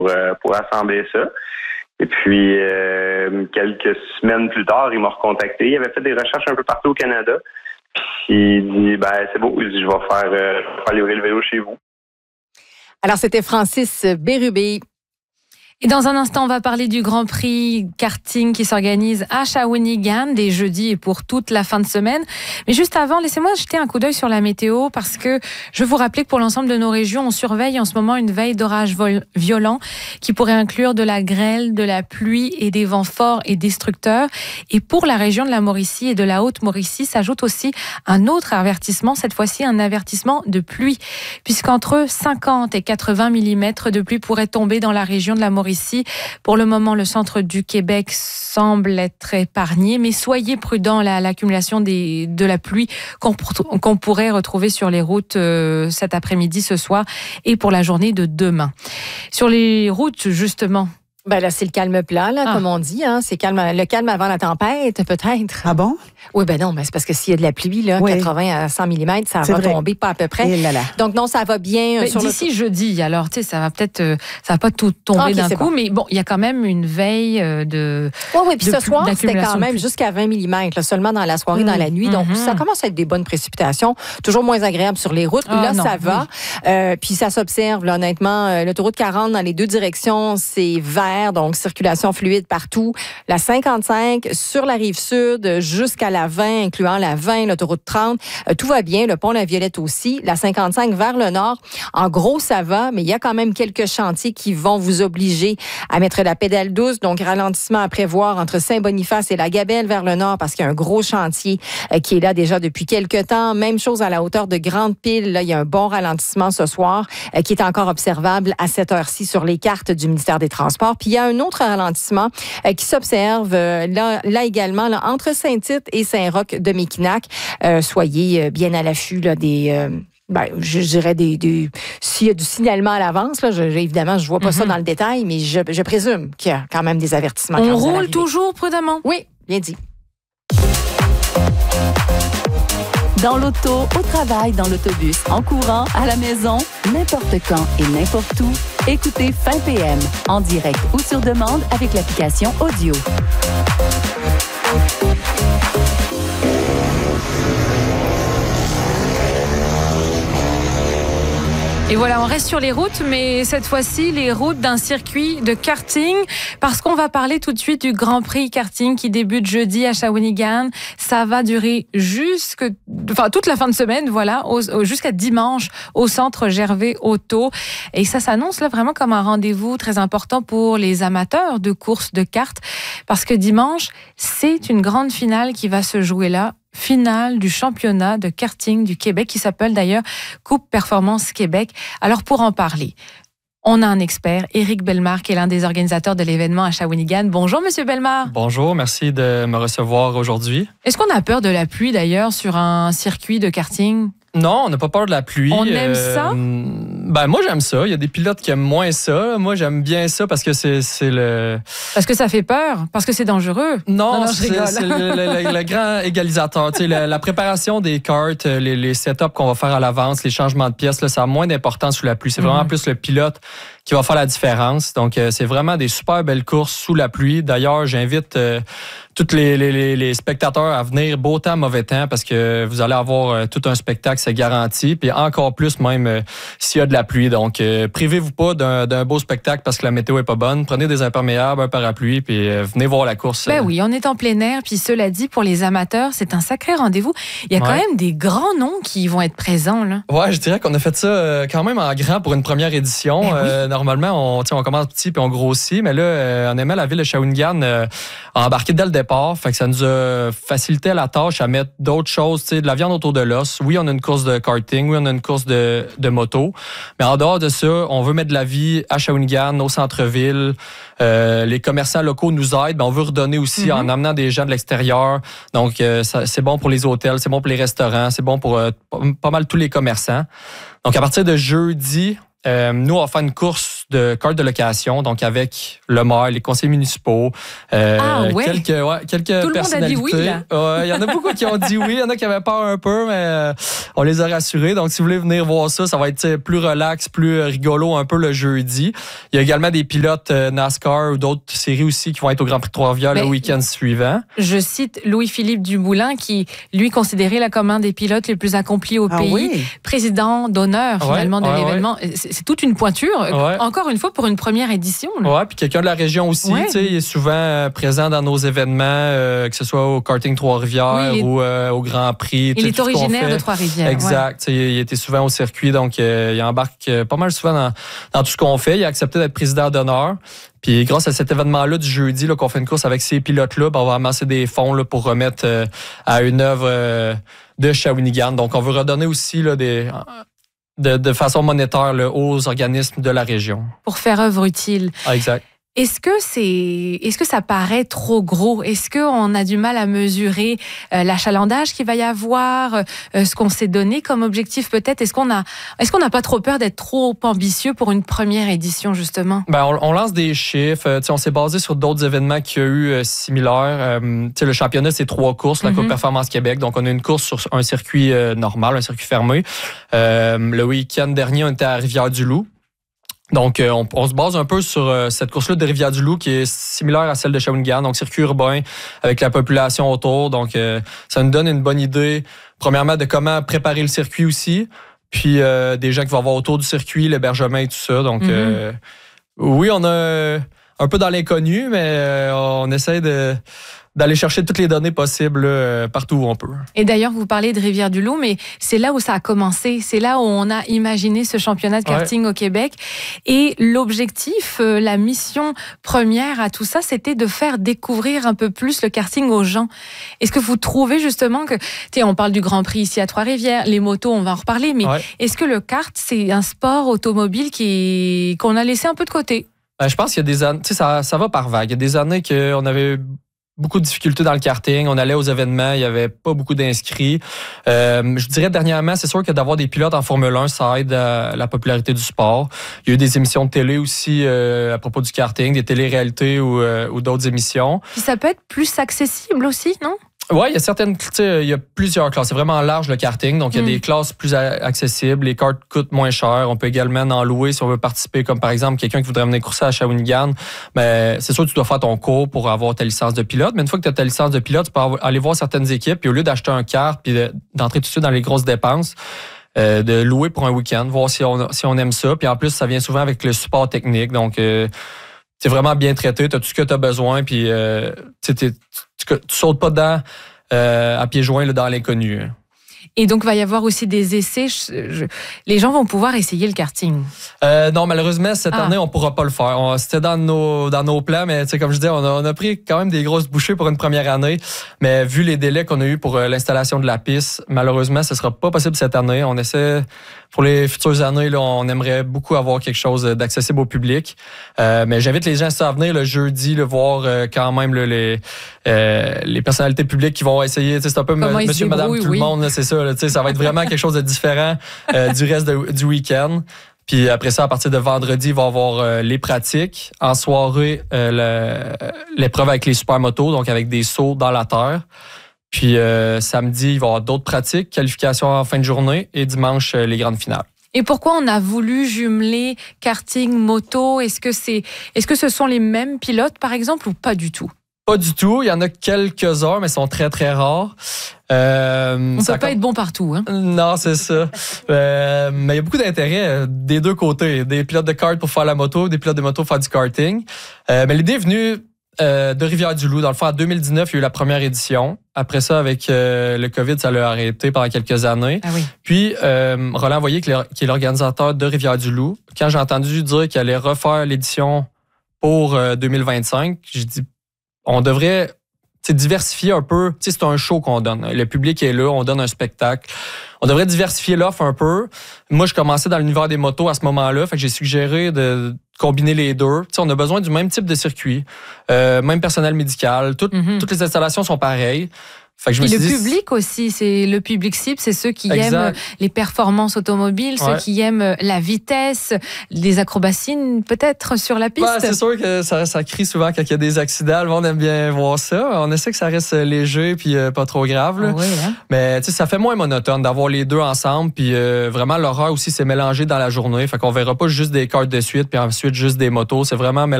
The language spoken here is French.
pour assembler ça. Et puis, quelques semaines plus tard, il m'a recontacté. Il avait fait des recherches un peu partout au Canada. Puis il dit, c'est beau, il dit, je vais faire livrer le vélo chez vous. Alors, c'était Francis Bérubé. Et dans un instant, on va parler du Grand Prix karting qui s'organise à Shawinigan dès jeudi et pour toute la fin de semaine. Mais juste avant, laissez-moi jeter un coup d'œil sur la météo parce que je vous rappelais que pour l'ensemble de nos régions, on surveille en ce moment une veille d'orage violent qui pourrait inclure de la grêle, de la pluie et des vents forts et destructeurs. Et pour la région de la Mauricie et de la Haute-Mauricie, s'ajoute aussi un autre avertissement, cette fois-ci un avertissement de pluie, puisqu'entre 50 et 80 mm de pluie pourraient tomber dans la région de la Mauricie. Pour le moment, le centre du Québec semble être épargné, mais soyez prudents à l'accumulation de la pluie qu'on pourrait retrouver sur les routes cet après-midi, ce soir et pour la journée de demain. Sur les routes, justement. Là, c'est le calme plat, comme on dit. Hein. C'est le calme avant la tempête, peut-être. Ah bon? Oui, non, mais c'est parce que s'il y a de la pluie, 80 à 100 mm, ça va tomber pas à peu près. Donc, non, ça va bien. D'ici jeudi, alors, tu sais, ça va pas tout tomber d'un coup, mais bon, il y a quand même une veille de. Oui, puis ce soir, c'était quand même jusqu'à 20 mm, seulement dans la soirée, dans la nuit. Donc, ça commence à être des bonnes précipitations. Toujours moins agréable sur les routes. Ça va. Puis, ça s'observe, là, honnêtement. L'autoroute 40 dans les deux directions, c'est vert. Donc, circulation fluide partout. La 55 sur la rive sud jusqu'à la 20, incluant la 20, l'autoroute 30. Tout va bien. Le pont La Violette aussi. La 55 vers le nord. En gros, ça va, mais il y a quand même quelques chantiers qui vont vous obliger à mettre la pédale douce. Donc, ralentissement à prévoir entre Saint-Boniface et la Gabelle vers le nord parce qu'il y a un gros chantier qui est là déjà depuis quelques temps. Même chose à la hauteur de Grande-Pile. Là, il y a un bon ralentissement ce soir qui est encore observable à cette heure-ci sur les cartes du ministère des Transports. Puis il y a un autre ralentissement qui s'observe là également là, entre Saint-Tite et Saint-Roch de Mekinac. Soyez bien à l'affût là, des... je dirais s'il y a du signalement à l'avance, là, évidemment, je vois pas ça dans le détail, mais je présume qu'il y a quand même des avertissements. On roule toujours prudemment. Oui, bien dit. Dans l'auto, au travail, dans l'autobus, en courant, à la maison, n'importe quand et n'importe où, écoutez Fin PM en direct ou sur demande avec l'application Audio. Et voilà, on reste sur les routes, mais cette fois-ci, les routes d'un circuit de karting, parce qu'on va parler tout de suite du Grand Prix karting qui débute jeudi à Shawinigan. Ça va durer toute la fin de semaine, voilà, jusqu'à dimanche au centre Gervais Auto. Et ça s'annonce là vraiment comme un rendez-vous très important pour les amateurs de courses de karts, parce que dimanche, c'est une grande finale qui va se jouer là. Finale du championnat de karting du Québec qui s'appelle d'ailleurs Coupe Performance Québec. Alors pour en parler, on a un expert, Éric Bellemare, qui est l'un des organisateurs de l'événement à Shawinigan. Bonjour Monsieur Bellemare. Bonjour, merci de me recevoir aujourd'hui. Est-ce qu'on a peur de la pluie d'ailleurs sur un circuit de karting? Non, on n'a pas peur de la pluie. On aime ça? Moi, j'aime ça. Il y a des pilotes qui aiment moins ça. Moi, j'aime bien ça parce que c'est le... Parce que ça fait peur? Parce que c'est dangereux? Non, c'est le grand égalisateur. Tu sais, la préparation des karts, les setups qu'on va faire à l'avance, les changements de pièces, là, ça a moins d'importance sous la pluie. C'est vraiment plus le pilote qui va faire la différence. Donc, c'est vraiment des super belles courses sous la pluie. D'ailleurs, j'invite tous les spectateurs à venir beau temps, mauvais temps, parce que vous allez avoir tout un spectacle, c'est garanti. Puis encore plus même s'il y a de la pluie. Donc, privez-vous pas d'un beau spectacle parce que la météo est pas bonne. Prenez des imperméables, un parapluie, puis venez voir la course. Oui, on est en plein air. Puis cela dit, pour les amateurs, c'est un sacré rendez-vous. Il y a quand même des grands noms qui vont être présents, là. Ouais, je dirais qu'on a fait ça quand même en grand pour une première édition. Normalement, on commence petit puis on grossit. Mais là, honnêtement, la ville de Shawinigan a embarqué dès le départ. Fait que ça nous a facilité la tâche à mettre d'autres choses, de la viande autour de l'os. Oui, on a une course de karting. Oui, on a une course de moto. Mais en dehors de ça, on veut mettre de la vie à Shawinigan, au centre-ville. Les commerçants locaux nous aident. Mais on veut redonner aussi en amenant des gens de l'extérieur. Donc, c'est bon pour les hôtels, c'est bon pour les restaurants, c'est bon pour pas mal tous les commerçants. Donc, à partir de jeudi, nous, on va faire une course de carte de location, donc avec le maire, les conseillers municipaux, quelques Tout personnalités. Le monde a dit oui, là. Il y en a beaucoup qui ont dit oui, il y en a qui avaient peur un peu, mais on les a rassurés. Donc, si vous voulez venir voir ça va être plus relax, plus rigolo un peu le jeudi. Il y a également des pilotes NASCAR ou d'autres séries aussi qui vont être au Grand Prix de Trois-Rivières le week-end suivant. Je cite Louis-Philippe Dumoulin qui, lui, considéré là comme un des pilotes les plus accomplis au pays, président d'honneur finalement de l'événement. C'est toute une pointure, encore une fois, pour une première édition. Oui, puis quelqu'un de la région aussi, il est souvent présent dans nos événements, que ce soit au karting Trois-Rivières ou au Grand Prix. Il est originaire de Trois-Rivières. Exact. Il était souvent au circuit, donc il embarque pas mal souvent dans tout ce qu'on fait. Il a accepté d'être président d'honneur. Puis grâce à cet événement-là du jeudi, qu'on fait une course avec ces pilotes-là, on va amasser des fonds là, pour remettre à une œuvre de Shawinigan. Donc on veut redonner aussi là, de façon monétaire là, aux organismes de la région. Pour faire œuvre utile. Ah, exact. Est-ce que ça paraît trop gros? Est-ce qu'on a du mal à mesurer l'achalandage qu'il va y avoir, ce qu'on s'est donné comme objectif peut-être? Est-ce qu'on n'a pas trop peur d'être trop ambitieux pour une première édition, justement? On lance des chiffres. On s'est basé sur d'autres événements qu'il y a eu similaires. Le championnat, c'est 3 courses, la Coupe Performance Québec. Donc, on a une course sur un circuit normal, un circuit fermé. Le week-end dernier, on était à Rivière-du-Loup. Donc, on se base un peu sur cette course-là de Rivière-du-Loup qui est similaire à celle de Shawinigan, donc circuit urbain avec la population autour. Donc, ça nous donne une bonne idée, premièrement, de comment préparer le circuit aussi, puis des gens qui vont avoir autour du circuit, l'hébergement et tout ça. Donc, oui, on a un peu dans l'inconnu, mais on essaie d'aller chercher toutes les données possibles partout où on peut. Et d'ailleurs, vous parlez de Rivière-du-Loup, mais c'est là où ça a commencé. C'est là où on a imaginé ce championnat de karting au Québec. Et l'objectif, la mission première à tout ça, c'était de faire découvrir un peu plus le karting aux gens. Est-ce que vous trouvez justement que... on parle du Grand Prix ici à Trois-Rivières, les motos, on va en reparler, mais est-ce que le kart, c'est un sport automobile qu'on a laissé un peu de côté? Je pense qu'il y a des années... Ça va par vague. Il y a des années qu'on avait beaucoup de difficultés dans le karting. On allait aux événements, il n'y avait pas beaucoup d'inscrits. Je dirais dernièrement, c'est sûr que d'avoir des pilotes en Formule 1, ça aide à la popularité du sport. Il y a eu des émissions de télé aussi à propos du karting, des télé-réalités ou d'autres émissions. Puis ça peut être plus accessible aussi, non? Oui, il y a plusieurs classes. C'est vraiment large le karting, donc il y a des classes plus accessibles. Les cartes coûtent moins cher. On peut également en louer si on veut participer, comme par exemple quelqu'un qui voudrait venir courser à Shawinigan. Mais c'est sûr que tu dois faire ton cours pour avoir ta licence de pilote. Mais une fois que tu as ta licence de pilote, tu peux aller voir certaines équipes. Puis au lieu d'acheter un kart puis d'entrer tout de suite dans les grosses dépenses, de louer pour un week-end, voir si on aime ça. Puis en plus, ça vient souvent avec le support technique. Donc c'est vraiment bien traité, tu as tout ce que tu as besoin, puis tu sautes pas dedans à pieds joints là, dans l'inconnu. Et donc, il va y avoir aussi des essais. Les gens vont pouvoir essayer le karting. Non, malheureusement, cette année, on ne pourra pas le faire. C'était dans nos plans, mais comme je dis, on a pris quand même des grosses bouchées pour une première année. Mais vu les délais qu'on a eus pour l'installation de la piste, malheureusement, ce ne sera pas possible cette année. On essaie, pour les futures années, là, on aimerait beaucoup avoir quelque chose d'accessible au public. Mais j'invite les gens à venir le jeudi, voir quand même les personnalités publiques qui vont essayer. C'est un peu monsieur, madame, tout le monde, là, c'est ça. Là, ça va être vraiment quelque chose de différent du reste du week-end. Puis après ça, à partir de vendredi, il va y avoir les pratiques. En soirée, l'épreuve avec les supermotos, donc avec des sauts dans la terre. Puis samedi, il va y avoir d'autres pratiques, qualifications en fin de journée et dimanche, les grandes finales. Et pourquoi on a voulu jumeler karting, moto? Est-ce que ce sont les mêmes pilotes, par exemple, ou pas du tout? Pas du tout. Il y en a quelques-uns, mais ils sont très, très rares. On ne peut pas être bon partout. Hein? Non, c'est ça. Mais il y a beaucoup d'intérêt des deux côtés. Des pilotes de kart pour faire la moto, des pilotes de moto pour faire du karting. Mais l'idée est venue de Rivière-du-Loup. Dans le fond, en 2019, il y a eu la première édition. Après ça, avec le COVID, ça l'a arrêté pendant quelques années. Ah oui. Puis, Roland Voyer, qui est l'organisateur de Rivière-du-Loup, quand j'ai entendu dire qu'il allait refaire l'édition pour 2025, j'ai dit, on devrait diversifier un peu. C'est un show qu'on donne. Le public est là, on donne un spectacle. On devrait diversifier l'offre un peu. Moi, je commençais dans l'univers des motos à ce moment-là, fait que j'ai suggéré de combiner les deux. On a besoin du même type de circuit, même personnel médical. Toutes les installations sont pareilles. Fait que je me suis dit, public aussi, c'est le public cible, c'est ceux qui aiment les performances automobiles, ceux qui aiment la vitesse, les acrobaties peut-être sur la piste. C'est sûr que ça crie souvent quand il y a des accidents. Le monde aime bien voir ça. On essaie que ça reste léger puis pas trop grave. Là. Mais ça fait moins monotone d'avoir les deux ensemble. Puis vraiment, l'horreur aussi, c'est mélangé dans la journée. Fait qu'on verra pas juste des karts de suite puis ensuite juste des motos. C'est vraiment